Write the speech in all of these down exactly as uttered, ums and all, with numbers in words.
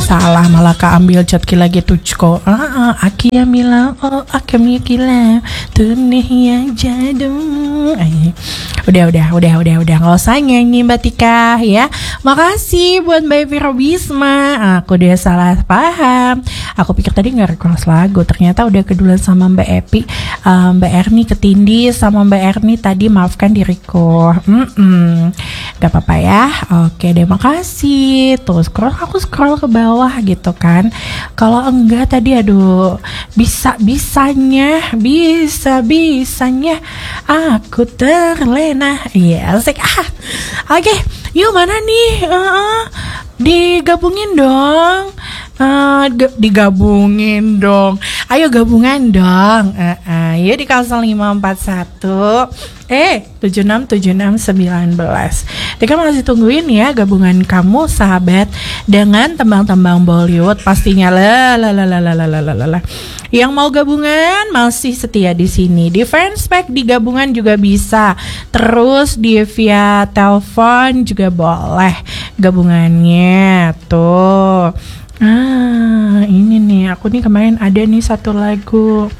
salah malah keambil cat kila gitu ko. Ah, ah, aki ya mila, oh akemi kila, tunih ya jadung. Ay, udah, udah, udah, udah, udah, nggak usah nyanyi Mbak Tika ya. Makasih buat Mbak Evi Robisma. Aku udah salah paham. Aku pikir tadi nggak request lagu, ternyata udah kedulan sama Mbak Epi, uh, Mbak Erni ketindih sama Mbak Erni tadi, maafkan diriku. Mm-mm. Gak apa-apa ya. Oke deh, makasih. Tuh scroll, aku scroll ke bawah gitu kan. Kalau enggak tadi aduh, bisa-bisanya, bisa-bisanya aku terlena. Iya, asik. Ah. Oke, yuk mana nih? Uh-uh. Digabungin dong. Uh, g- digabungin dong. Ayo gabungan dong. Uh, uh, yuk di nol lima empat satu eh tujuh enam tujuh enam sembilan belas. Tika masih tungguin ya gabungan kamu sahabat dengan tembang-tembang Bollywood pastinya lah lah lah lah lah lah lah lah. Yang mau gabungan masih setia di sini. Di Fanspack di gabungan juga bisa. Terus di via telepon juga boleh gabungannya tuh. Ah, ini nih, aku nih kemarin ada nih satu lagu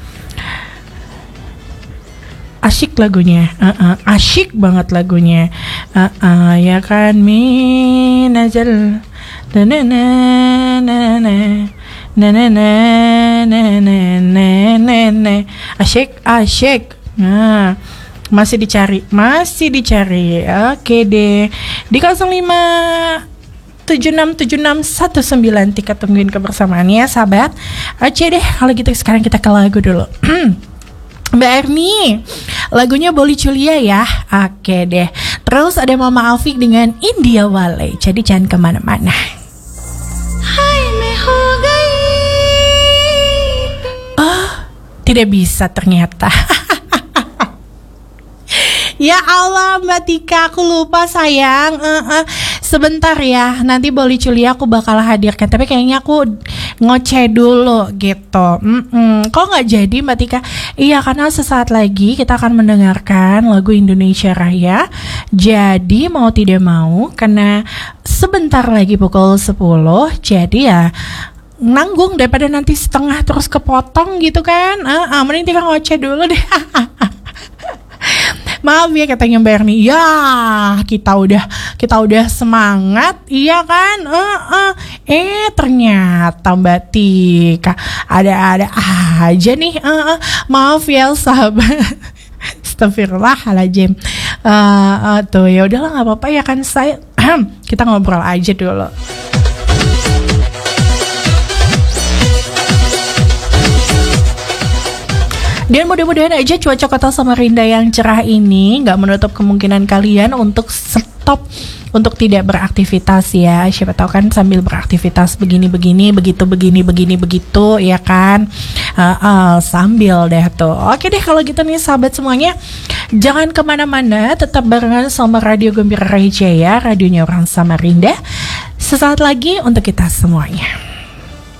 asyik lagunya, uh, uh, asyik banget lagunya, uh, uh, ya kan, minajal, na na na na na na na na na na na, asyik, asyik, nah. Masih dicari, masih dicari, oke deh, di nol lima tujuh enam tujuh enam satu sembilan. Tika tungguin kebersamaannya sahabat. Oke deh, kalau gitu sekarang kita ke lagu dulu. Mbak Erni, lagunya Boli Culia ya. Oke deh. Terus ada Mama Afik dengan India Wale. Jadi jangan kemana-mana. Hai me ho gai. Oh, tidak bisa ternyata. Ya Allah Mbak Tika, aku lupa sayang. uh, uh. Sebentar ya, nanti Boli Culia aku bakal hadirkan. Tapi kayaknya aku ngoceh dulu gitu. Mm-mm. Kok gak jadi Mbak Tika? Iya, karena sesaat lagi kita akan mendengarkan lagu Indonesia Raya. Jadi mau tidak mau, karena sebentar lagi pukul sepuluh. Jadi ya nanggung daripada nanti setengah terus kepotong gitu kan. uh, uh, Mending Tika ngoceh dulu deh. Maaf ya katanya Mbak Erni. Ya kita udah kita udah semangat, iya kan? Uh, uh. Eh ternyata Mbak Tika ada-ada aja nih. Uh, uh. Maaf ya sahabat. Astagfirullahaladzim. Uh, uh, tuh ya udahlah nggak apa-apa ya kan saya. Kita ngobrol aja dulu. Dan mudah-mudahan aja cuaca kota Samarinda yang cerah ini gak menutup kemungkinan kalian untuk stop, untuk tidak beraktivitas ya. Siapa tahu kan sambil beraktivitas begini-begini, begitu begini, begini, begitu ya kan. uh, uh, Sambil deh tuh. Oke deh kalau gitu nih sahabat semuanya, jangan kemana-mana, tetap barengan sama Radio Gembira Raja ya, radionya orang Samarinda. Sesaat lagi untuk kita semuanya.